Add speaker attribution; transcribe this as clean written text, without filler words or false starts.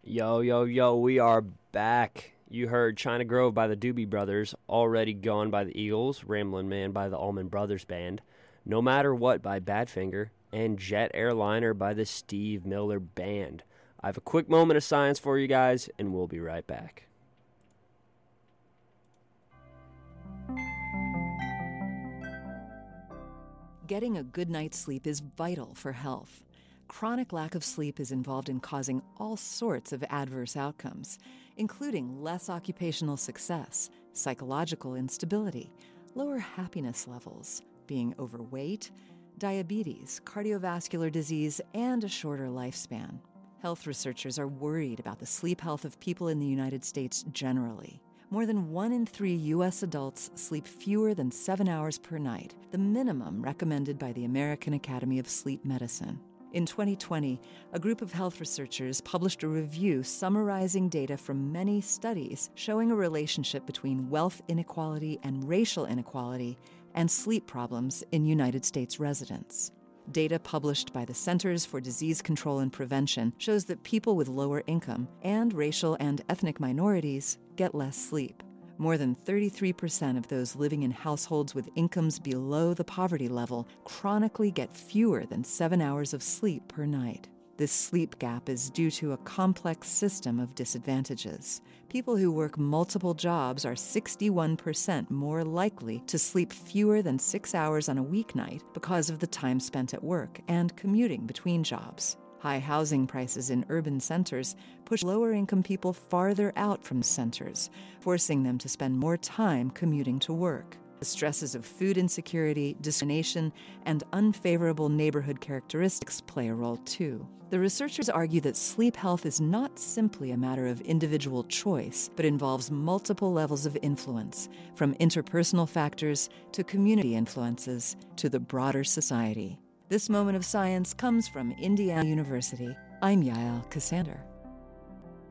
Speaker 1: Yo, yo, yo, we are back. You heard China Grove by the Doobie Brothers, Already Gone by the Eagles, Ramblin' Man by the Allman Brothers Band, No Matter What by Badfinger, and Jet Airliner by the Steve Miller Band. I have a quick moment of science for you guys, and we'll be right back.
Speaker 2: Getting a good night's sleep is vital for health. Chronic lack of sleep is involved in causing all sorts of adverse outcomes, including less occupational success, psychological instability, lower happiness levels, being overweight, diabetes, cardiovascular disease, and a shorter lifespan. Health researchers are worried about the sleep health of people in the United States generally. More than 1 in 3 U.S. adults sleep fewer than 7 hours per night, the minimum recommended by the American Academy of Sleep Medicine. In 2020, a group of health researchers published a review summarizing data from many studies showing a relationship between wealth inequality and racial inequality and sleep problems in United States residents. Data published by the Centers for Disease Control and Prevention shows that people with lower income and racial and ethnic minorities get less sleep. More than 33% of those living in households with incomes below the poverty level chronically get fewer than 7 hours of sleep per night. This sleep gap is due to a complex system of disadvantages. People who work multiple jobs are 61% more likely to sleep fewer than 6 hours on a weeknight because of the time spent at work and commuting between jobs. High housing prices in urban centers push lower-income people farther out from centers, forcing them to spend more time commuting to work. The stresses of food insecurity, discrimination, and unfavorable neighborhood characteristics play a role too. The researchers argue that sleep health is not simply a matter of individual choice, but involves multiple levels of influence, from interpersonal factors to community influences to the broader society. This moment of science comes from Indiana University. I'm Yael Cassander.